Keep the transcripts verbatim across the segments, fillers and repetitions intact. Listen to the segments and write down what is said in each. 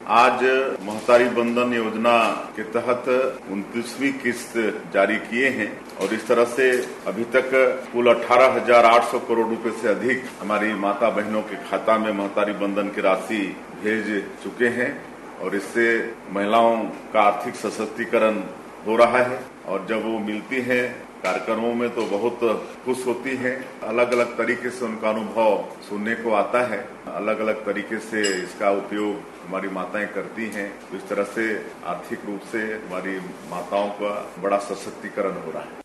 आज महतारी बंधन योजना के तहत उनतीसवीं किस्त जारी किए हैं और इस तरह से अभी तक कुल अठारह हजार आठ सौ करोड़ रुपए से अधिक हमारी माता बहनों के खाता में महतारी बंधन की राशि भेज चुके हैं और इससे महिलाओं का आर्थिक सशक्तिकरण हो रहा है और जब वो मिलती हैं कार्यक्रमों में तो बहुत खुश होती हैं। अलग अलग तरीके से उनका अनुभव सुनने को आता है, अलग अलग तरीके से इसका उपयोग हमारी माताएं करती हैं। इस तरह से आर्थिक रूप से हमारी माताओं का बड़ा सशक्तिकरण हो रहा है।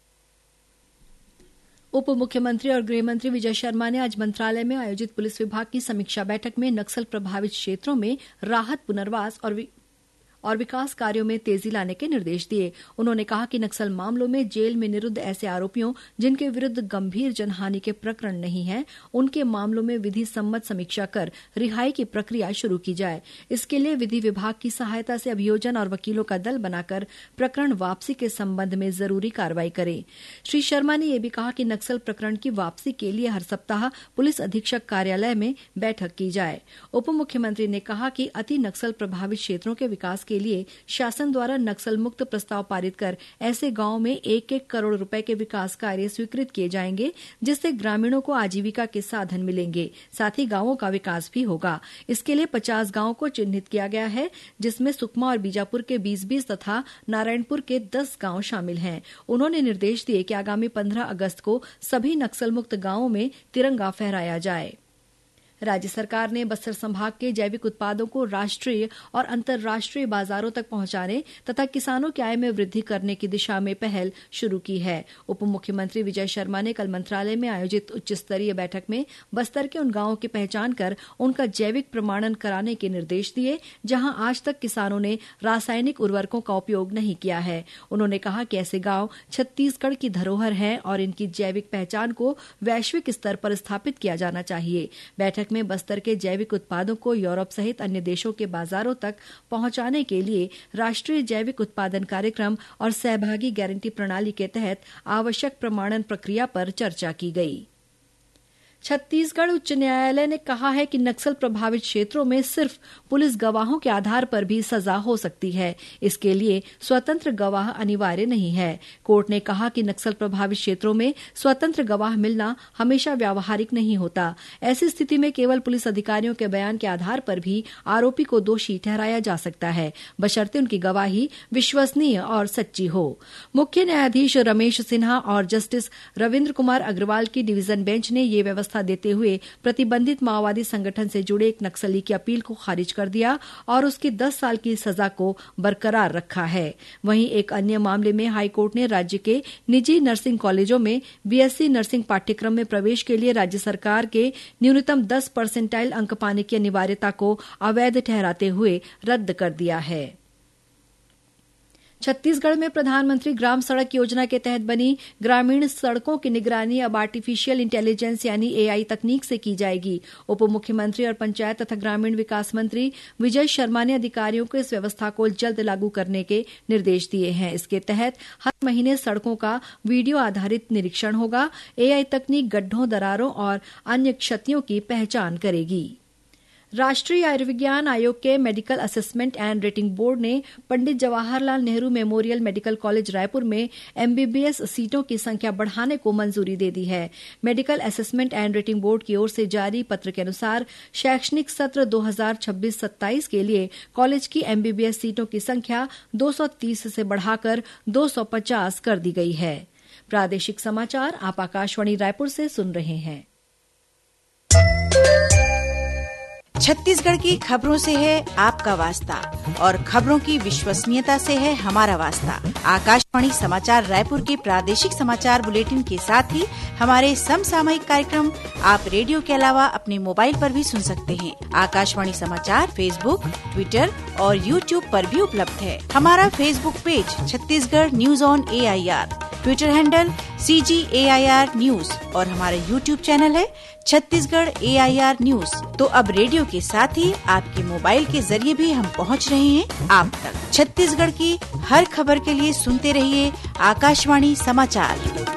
उप मुख्यमंत्री और गृह मंत्री विजय शर्मा ने आज मंत्रालय में आयोजित पुलिस विभाग की समीक्षा बैठक में नक्सल प्रभावित क्षेत्रों में राहत, पुनर्वास और और विकास कार्यों में तेजी लाने के निर्देश दिए। उन्होंने कहा कि नक्सल मामलों में जेल में निरुद्ध ऐसे आरोपियों जिनके विरुद्ध गंभीर जनहानि के प्रकरण नहीं है, उनके मामलों में विधि सम्मत समीक्षा कर रिहाई की प्रक्रिया शुरू की जाए। इसके लिए विधि विभाग की सहायता से अभियोजन और वकीलों का दल बनाकर प्रकरण वापसी के संबंध में जरूरी कार्रवाई करें। श्री शर्मा ने यह भी कहा कि नक्सल प्रकरण की वापसी के लिए हर सप्ताह पुलिस अधीक्षक कार्यालय में बैठक की जाए। उप मुख्यमंत्री ने कहा कि अति नक्सल प्रभावित क्षेत्रों के विकास के लिए शासन द्वारा नक्सल मुक्त प्रस्ताव पारित कर ऐसे गांवों में एक एक करोड़ रुपए के विकास कार्य स्वीकृत किए जाएंगे, जिससे ग्रामीणों को आजीविका के साधन मिलेंगे, साथ ही गांवों का विकास भी होगा। इसके लिए पचास गांवों को चिन्हित किया गया है, जिसमें सुकमा और बीजापुर के बीस बीस तथा नारायणपुर के दस गांव शामिल हैं। उन्होंने निर्देश दिए कि आगामी पंद्रह अगस्त को सभी नक्सल मुक्त गांवों में तिरंगा फहराया जाए। राज्य सरकार ने बस्तर संभाग के जैविक उत्पादों को राष्ट्रीय और अंतर्राष्ट्रीय बाजारों तक पहुंचाने तथा किसानों की आय में वृद्धि करने की दिशा में पहल शुरू की है। उप मुख्यमंत्री विजय शर्मा ने कल मंत्रालय में आयोजित उच्च स्तरीय बैठक में बस्तर के उन गांवों की पहचान कर उनका जैविक प्रमाणन कराने के निर्देश दिए, जहां आज तक किसानों ने रासायनिक उर्वरकों का उपयोग नहीं किया है। उन्होंने कहा कि ऐसे गांव छत्तीसगढ़ की धरोहर हैं और इनकी जैविक पहचान को वैश्विक स्तर पर स्थापित किया जाना चाहिए। बैठक में बस्तर के जैविक उत्पादों को यूरोप सहित अन्य देशों के बाजारों तक पहुंचाने के लिए राष्ट्रीय जैविक उत्पादन कार्यक्रम और सहभागी गारंटी प्रणाली के तहत आवश्यक प्रमाणन प्रक्रिया पर चर्चा की गई। छत्तीसगढ़ उच्च न्यायालय ने कहा है कि नक्सल प्रभावित क्षेत्रों में सिर्फ पुलिस गवाहों के आधार पर भी सजा हो सकती है। इसके लिए स्वतंत्र गवाह अनिवार्य नहीं है। कोर्ट ने कहा कि नक्सल प्रभावित क्षेत्रों में स्वतंत्र गवाह मिलना हमेशा व्यावहारिक नहीं होता। ऐसी स्थिति में केवल पुलिस अधिकारियों के बयान के आधार पर भी आरोपी को दोषी ठहराया जा सकता है, बशर्ते उनकी गवाही विश्वसनीय और सच्ची हो। मुख्य न्यायाधीश रमेश सिन्हा और जस्टिस रविन्द्र कुमार अग्रवाल की डिवीजन बेंच ने यह व्यवस्था देते हुए प्रतिबंधित माओवादी संगठन से जुड़े एक नक्सली की अपील को खारिज कर दिया और उसकी दस साल की सजा को बरकरार रखा है। वहीं एक अन्य मामले में हाईकोर्ट ने राज्य के निजी नर्सिंग कॉलेजों में बीएससी नर्सिंग पाठ्यक्रम में प्रवेश के लिए राज्य सरकार के न्यूनतम दस परसेंटाइल अंक पाने की अनिवार्यता को अवैध ठहराते हुए रद्द कर दिया है। छत्तीसगढ़ में प्रधानमंत्री ग्राम सड़क योजना के तहत बनी ग्रामीण सड़कों की निगरानी अब आर्टिफिशियल इंटेलिजेंस यानी एआई तकनीक से की जाएगी। उप मुख्यमंत्री और पंचायत तथा ग्रामीण विकास मंत्री विजय शर्मा ने अधिकारियों को इस व्यवस्था को जल्द लागू करने के निर्देश दिए हैं। इसके तहत हर महीने सड़कों का वीडियो आधारित निरीक्षण होगा। एआई तकनीक गड्ढों, दरारों और अन्य क्षतियों की पहचान करेगी। राष्ट्रीय आयुर्विज्ञान आयोग के medical assessment and rating board ने Pandit Jawaharlal Nehru memorial medical college Raipur में एमबीबीएस सीटों की संख्या बढ़ाने को मंजूरी दे दी है। Medical assessment and rating board की ओर से जारी पत्र के अनुसार शैक्षणिक सत्र दो हजार छब्बीस सत्ताईस के लिए कॉलेज की एमबीबीएस सीटों की संख्या दो सौ तीस से बढ़ाकर दो सौ पचास कर दी गई है। प्रादेशिक समाचार आप आकाशवाणी रायपुर से सुन रहे हैं। छत्तीसगढ़ की खबरों से है आपका वास्ता और खबरों की विश्वसनीयता से है हमारा वास्ता। आकाशवाणी समाचार रायपुर के प्रादेशिक समाचार बुलेटिन के साथ ही हमारे समसामयिक कार्यक्रम आप रेडियो के अलावा अपने मोबाइल पर भी सुन सकते हैं। आकाशवाणी समाचार फेसबुक, ट्विटर और यूट्यूब पर भी उपलब्ध है। हमारा Facebook page Chhattisgarh news on A I R, Twitter handle C ji A I R news और हमारा यूट्यूब चैनल है छत्तीसगढ़ ए आई आर न्यूज। तो अब रेडियो के साथ ही आपके मोबाइल के जरिए भी हम पहुंच रहे हैं आप तक। छत्तीसगढ़ की हर खबर के लिए सुनते रहिए आकाशवाणी समाचार।